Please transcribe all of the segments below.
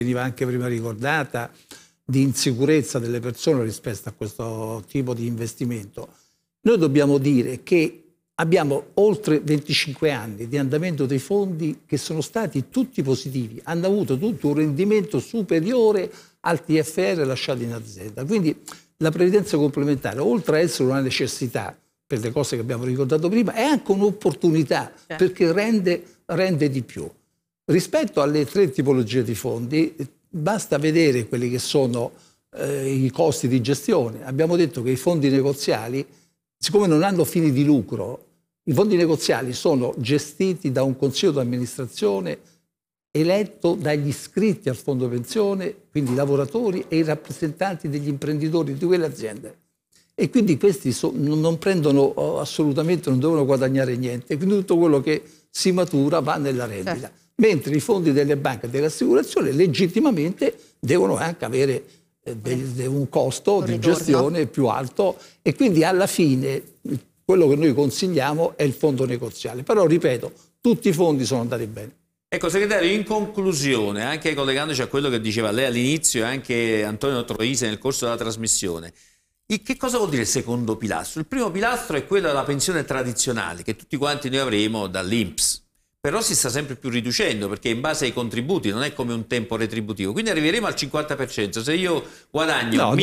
veniva anche prima ricordata, di insicurezza delle persone rispetto a questo tipo di investimento, noi dobbiamo dire che abbiamo oltre 25 anni di andamento dei fondi che sono stati tutti positivi, hanno avuto tutto un rendimento superiore al TFR lasciato in azienda. Quindi la previdenza complementare, oltre a essere una necessità per le cose che abbiamo ricordato prima, è anche un'opportunità, perché rende di più. Rispetto alle 3 tipologie di fondi, basta vedere quelli che sono i costi di gestione. Abbiamo detto che i fondi negoziali, siccome non hanno fini di lucro, i fondi negoziali sono gestiti da un consiglio di amministrazione eletto dagli iscritti al fondo pensione, quindi i lavoratori e i rappresentanti degli imprenditori di quelle aziende. E quindi questi non prendono assolutamente, non devono guadagnare niente, quindi tutto quello che si matura va nella rendita. Certo. Mentre i fondi delle banche e delle assicurazioni legittimamente devono anche avere un costo di gestione più alto, e quindi alla fine quello che noi consigliamo è il fondo negoziale. Però ripeto, tutti i fondi sono andati bene. Ecco, segretario, in conclusione, anche collegandoci a quello che diceva lei all'inizio e anche Antonio Troisi nel corso della trasmissione, che cosa vuol dire il secondo pilastro? Il primo pilastro è quello della pensione tradizionale, che tutti quanti noi avremo dall'INPS. Però si sta sempre più riducendo, perché in base ai contributi non è come un tempo retributivo, quindi arriveremo al 50%. Se io guadagno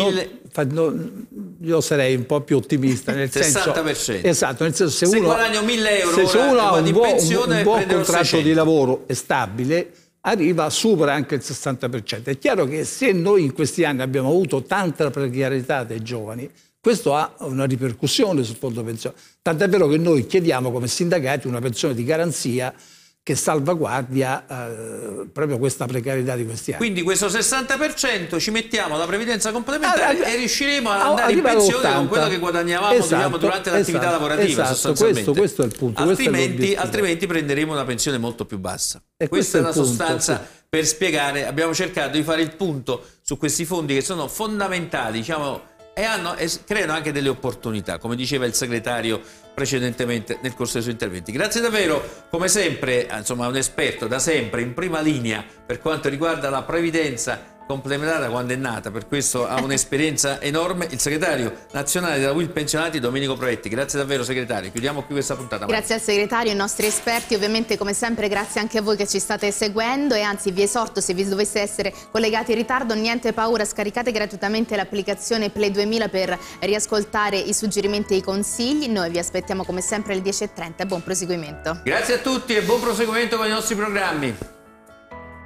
io sarei un po' più ottimista, nel 60%. senso, esatto, nel senso, se guadagno 1.000 euro, se uno ha un buon contratto 600. di lavoro e stabile, supera anche il 60%. È chiaro che se noi in questi anni abbiamo avuto tanta precarietà dei giovani, questo ha una ripercussione sul fondo pensione. Tant'è vero che noi chiediamo come sindacati una pensione di garanzia che salvaguardia proprio questa precarietà di questi anni. Quindi questo 60% ci mettiamo la previdenza complementare e riusciremo ad andare in pensione con quello che guadagnavamo durante l'attività lavorativa, sostanzialmente. Questo è il punto. Altrimenti prenderemo una pensione molto più bassa. Questa è la sostanza per spiegare. Abbiamo cercato di fare il punto su questi fondi che sono fondamentali, diciamo, e creano anche delle opportunità, come diceva il segretario precedentemente nel corso dei suoi interventi. Grazie davvero, come sempre, insomma, un esperto da sempre in prima linea per quanto riguarda la previdenza complementare da quando è nata, per questo ha un'esperienza enorme, il segretario nazionale della Will Pensionati Domenico Proietti. Grazie davvero, segretario. Chiudiamo qui questa puntata. Grazie al segretario, ai nostri esperti, ovviamente come sempre grazie anche a voi che ci state seguendo, e anzi vi esorto, se vi dovesse essere collegati in ritardo, niente paura, scaricate gratuitamente l'applicazione Play 2000 per riascoltare i suggerimenti e i consigli. Noi vi aspettiamo come sempre alle 10:30 e buon proseguimento. Grazie a tutti e buon proseguimento con i nostri programmi.